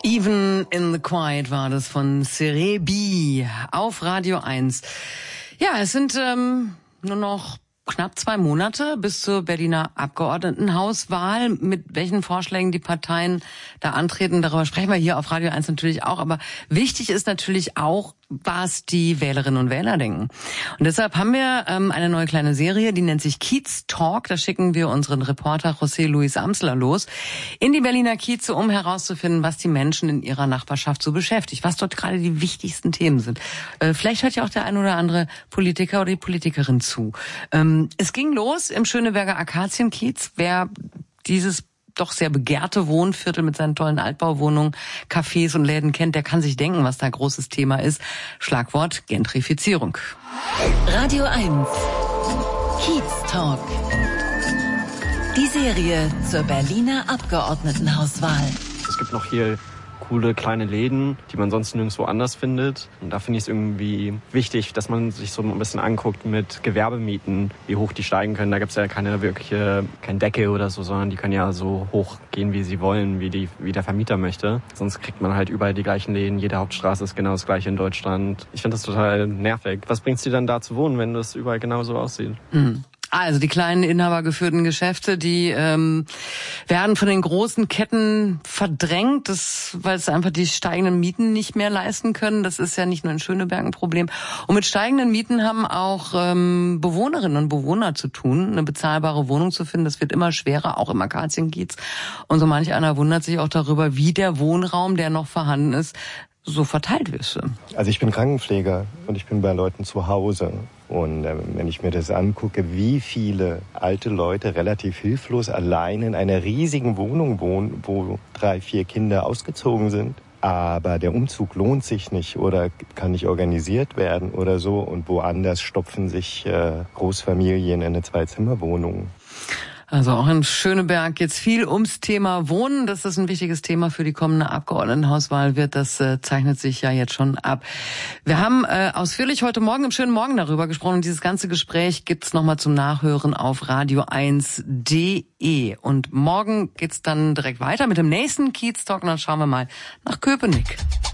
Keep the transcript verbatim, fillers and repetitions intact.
Even in the Quiet war das von Serebii auf Radio eins. Ja, es sind ähm, nur noch knapp zwei Monate bis zur Berliner Abgeordnetenhauswahl. Mit welchen Vorschlägen die Parteien da antreten, darüber sprechen wir hier auf Radio eins natürlich auch. Aber wichtig ist natürlich auch, was die Wählerinnen und Wähler denken. Und deshalb haben wir ähm, eine neue kleine Serie, die nennt sich Kiez Talk. Da schicken wir unseren Reporter José Luis Amsler los in die Berliner Kieze, um herauszufinden, was die Menschen in ihrer Nachbarschaft so beschäftigt, was dort gerade die wichtigsten Themen sind. Äh, vielleicht hört ja auch der ein oder andere Politiker oder die Politikerin zu. Ähm, es ging los im Schöneberger Akazienkiez. Wer dieses doch sehr begehrte Wohnviertel mit seinen tollen Altbauwohnungen, Cafés und Läden kennt, der kann sich denken, was da großes Thema ist. Schlagwort Gentrifizierung. Radio eins. Kiez Talk. Die Serie zur Berliner Abgeordnetenhauswahl. Es gibt noch hier coole kleine Läden, die man sonst nirgendwo anders findet. Und da finde ich es irgendwie wichtig, dass man sich so ein bisschen anguckt mit Gewerbemieten, wie hoch die steigen können. Da gibt es ja keine wirkliche, kein Deckel oder so, sondern die können ja so hoch gehen, wie sie wollen, wie, die, wie der Vermieter möchte. Sonst kriegt man halt überall die gleichen Läden. Jede Hauptstraße ist genau das gleiche in Deutschland. Ich finde das total nervig. Was bringt es dir dann da zu wohnen, wenn das überall genauso aussieht? Mhm. Also die kleinen inhabergeführten Geschäfte, die ähm, werden von den großen Ketten verdrängt, das, weil es einfach die steigenden Mieten nicht mehr leisten können. Das ist ja nicht nur in Schöneberg ein Problem. Und mit steigenden Mieten haben auch ähm, Bewohnerinnen und Bewohner zu tun, eine bezahlbare Wohnung zu finden. Das wird immer schwerer, auch im Akazienkiez. Und so manch einer wundert sich auch darüber, wie der Wohnraum, der noch vorhanden ist, so verteilt wird. Also ich bin Krankenpfleger und ich bin bei Leuten zu Hause. Und äh, wenn ich mir das angucke, wie viele alte Leute relativ hilflos allein in einer riesigen Wohnung wohnen, wo drei, vier Kinder ausgezogen sind, aber der Umzug lohnt sich nicht oder kann nicht organisiert werden oder so, und woanders stopfen sich äh, Großfamilien in eine Zwei-Zimmer-Wohnung. Also auch in Schöneberg geht's viel ums Thema Wohnen. Dass das ein wichtiges Thema für die kommende Abgeordnetenhauswahl wird, das äh, zeichnet sich ja jetzt schon ab. Wir haben äh, ausführlich heute Morgen im schönen Morgen darüber gesprochen. Und dieses ganze Gespräch gibt's nochmal zum Nachhören auf radio eins punkt de. Und morgen geht's dann direkt weiter mit dem nächsten Kiez Talk. Und dann schauen wir mal nach Köpenick.